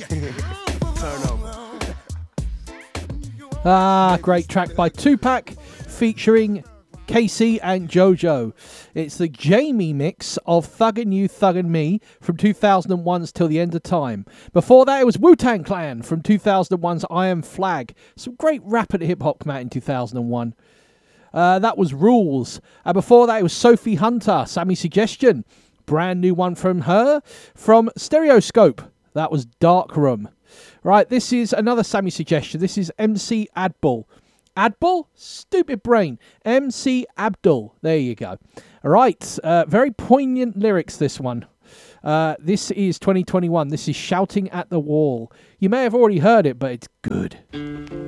Turn over. Great track by Tupac featuring Casey and JoJo. It's the Jamie mix of Thuggin' You, Thuggin' Me from 2001's Till the End of Time. Before that, it was Wu-Tang Clan from 2001's Iron Flag. Some great rap and hip-hop came out in 2001. That was Rules. Before that, it was Sophie Hunter, Sammy Suggestion. Brand new one from her. From Stereoscope, that was Dark Room. Right, this is another Sammy Suggestion. This is MC Adbul. Adbul? Stupid brain. MC Abdul. There you go. All right, very poignant lyrics, this one. This is 2021. This is Shouting at the Wall. You may have already heard it, but it's good.